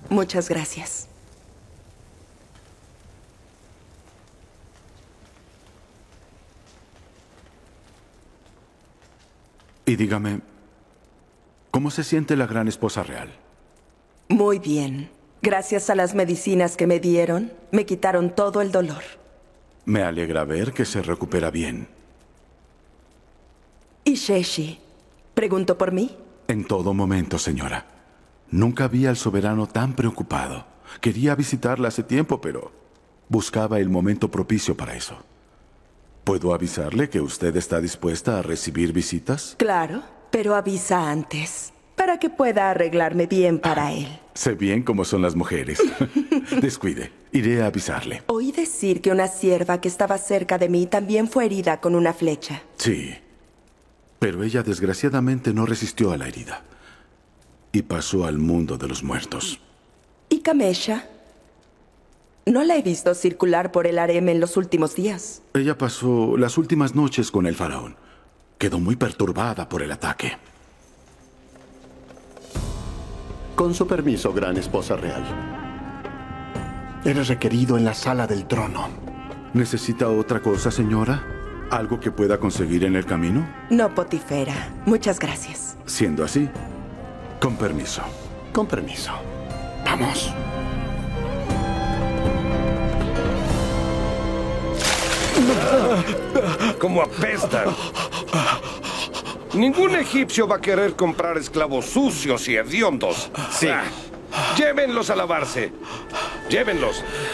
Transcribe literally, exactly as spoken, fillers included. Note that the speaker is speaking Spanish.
Muchas gracias. Y dígame, ¿cómo se siente la gran esposa real? Muy bien. Gracias a las medicinas que me dieron, me quitaron todo el dolor. Me alegra ver que se recupera bien. ¿Y Sheshi? ¿Preguntó por mí? En todo momento, señora. Nunca vi al soberano tan preocupado. Quería visitarla hace tiempo, pero buscaba el momento propicio para eso. ¿Puedo avisarle que usted está dispuesta a recibir visitas? Claro, pero avisa antes, para que pueda arreglarme bien para él. Sé bien cómo son las mujeres. Descuide, iré a avisarle. Oí decir que una sierva que estaba cerca de mí también fue herida con una flecha. Sí, pero ella desgraciadamente no resistió a la herida y pasó al mundo de los muertos. ¿Y Kamesha? No la he visto circular por el harem en los últimos días. Ella pasó las últimas noches con el faraón. Quedó muy perturbada por el ataque. Con su permiso, gran esposa real. Eres requerido en la sala del trono. ¿Necesita otra cosa, señora? ¿Algo que pueda conseguir en el camino? No, Potifera. Muchas gracias. Siendo así, con permiso. Con permiso. Vamos. ¡Cómo apestan! Ningún egipcio va a querer comprar esclavos sucios y hediondos. Sí. Llévenlos a lavarse. Llévenlos.